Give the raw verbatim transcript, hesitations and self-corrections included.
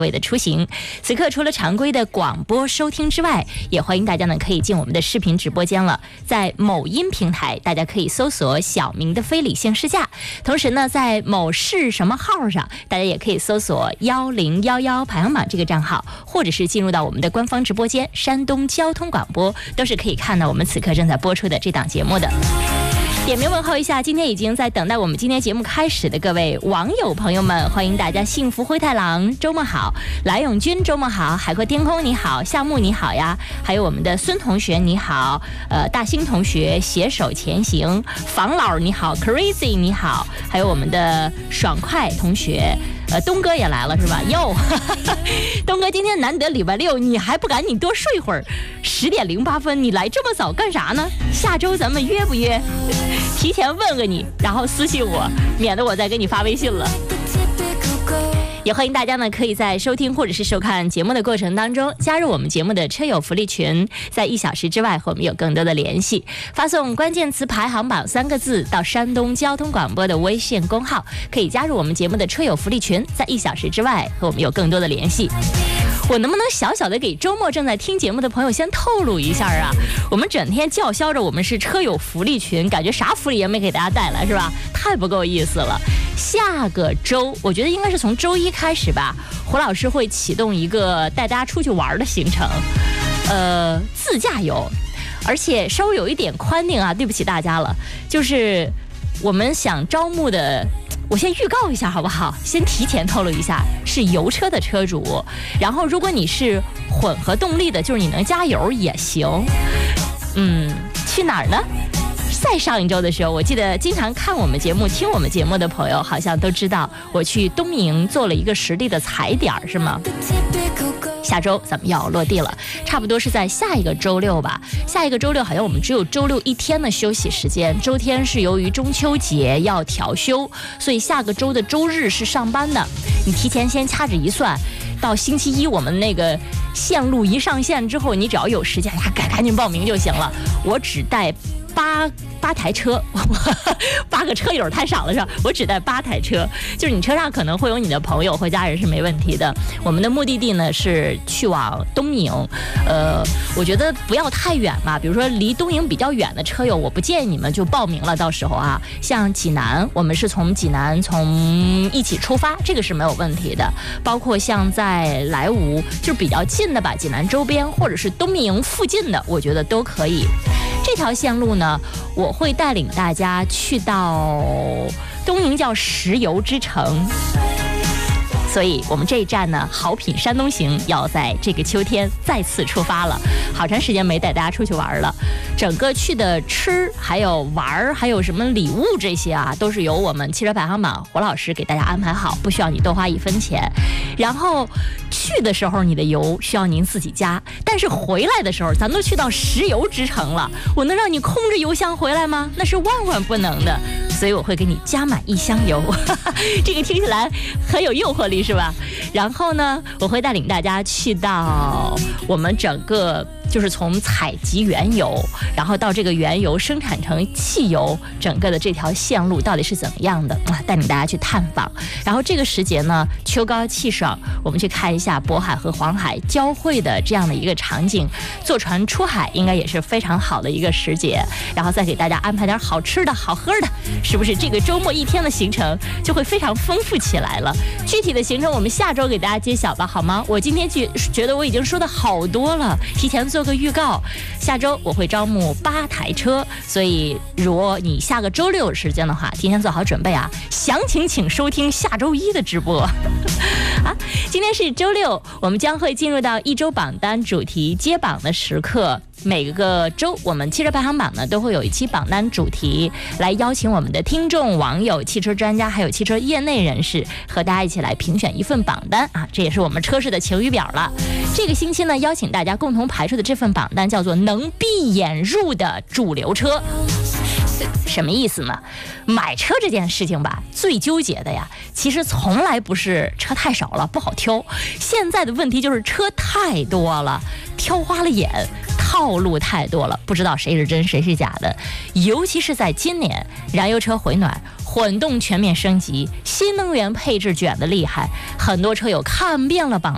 位的出行。此刻除了常规的广播收听之外，也欢迎大家呢可以进我们的视频直播间了。在某音平台，大家可以搜索小明的非理性试驾，同时呢，在某市什么号上，大家也可以搜索幺零幺幺排行榜这个账号，或者是进入到我们的官方直播间山东交通广播，都是可以看到我们此刻正在播出的这档节目的。点名问候一下今天已经在等待我们今天节目开始的各位网友朋友们，欢迎大家。幸福灰太狼周末好，蓝永军周末好，海阔天空你好，夏木你好呀，还有我们的孙同学你好，呃大兴同学携手前行，房老你好 ，Crazy 你好，还有我们的爽快同学。呃，东哥也来了是吧？哟，东哥今天难得礼拜六，你还不赶紧多睡会儿？十点零八分，你来这么早干啥呢？下周咱们约不约？提前问问你，然后私信我，免得我再给你发微信了。也欢迎大家呢，可以在收听或者是收看节目的过程当中，加入我们节目的车友福利群，在一小时之外和我们有更多的联系。发送关键词排行榜三个字到山东交通广播的微信公号，可以加入我们节目的车友福利群，在一小时之外和我们有更多的联系。我能不能小小的给周末正在听节目的朋友先透露一下啊？我们整天叫嚣着我们是车友福利群，感觉啥福利也没给大家带来，是吧？太不够意思了。下个周我觉得应该是从周一开始吧，胡老师会启动一个带大家出去玩的行程，呃，自驾游，而且稍微有一点宽定啊，对不起大家了，就是我们想招募的。我先预告一下好不好？先提前透露一下，是油车的车主，然后如果你是混合动力的，就是你能加油也行。嗯，去哪儿呢？在上一周的时候，我记得经常看我们节目、听我们节目的朋友，好像都知道我去东营做了一个实地的踩点，是吗？下周咱们要落地了，差不多是在下一个周六吧。下一个周六好像我们只有周六一天的休息时间，周天是由于中秋节要调休，所以下个周的周日是上班的。你提前先掐指一算，到星期一我们那个线路一上线之后，你只要有时间，赶赶紧报名就行了。我只带八八台车，八个车友太少了是吧？我只带八台车，就是你车上可能会有你的朋友或家人是没问题的。我们的目的地呢是去往东营，呃，我觉得不要太远吧，比如说离东营比较远的车友，我不建议你们就报名了。到时候啊，像济南，我们是从济南从一起出发，这个是没有问题的。包括像在莱芜，就是比较近的吧，济南周边或者是东营附近的，我觉得都可以。这条线路呢，我会带领大家去到东营叫石油之城，所以我们这一站呢，好品山东行要在这个秋天再次出发了。好长时间没带大家出去玩了，整个去的吃还有玩还有什么礼物这些啊，都是由我们汽车排行榜胡老师给大家安排好，不需要你多花一分钱。然后去的时候你的油需要您自己加，但是回来的时候咱都去到石油之城了，我能让你空着油箱回来吗？那是万万不能的，所以我会给你加满一箱油这个听起来很有诱惑力是吧？然后呢，我会带领大家去到我们整个就是从采集原油，然后到这个原油生产成汽油，整个的这条线路到底是怎么样的啊？带领大家去探访。然后这个时节呢，秋高气爽，我们去看一下渤海和黄海交汇的这样的一个场景，坐船出海应该也是非常好的一个时节。然后再给大家安排点好吃的好喝的，是不是这个周末一天的行程就会非常丰富起来了？具体的行程我们下周给大家揭晓吧，好吗？我今天觉觉得我已经说的好多了，提前做个预告，下周我会招募八台车，所以如果你下个周六有时间的话，提前做好准备啊。详情请收听下周一的直播啊。今天是周六，我们将会进入到一周榜单主题揭榜的时刻。每个周我们汽车排行榜呢都会有一期榜单主题，来邀请我们的听众网友、汽车专家还有汽车业内人士和大家一起来评选一份榜单啊，这也是我们车市的晴雨表了。这个星期呢，邀请大家共同排出的这份榜单叫做能闭眼入的主流车。什么意思呢？买车这件事情吧，最纠结的呀，其实从来不是车太少了不好挑，现在的问题就是车太多了，挑花了眼，套路太多了，不知道谁是真谁是假的。尤其是在今年，燃油车回暖，混动全面升级，新能源配置卷得厉害，很多车友看遍了榜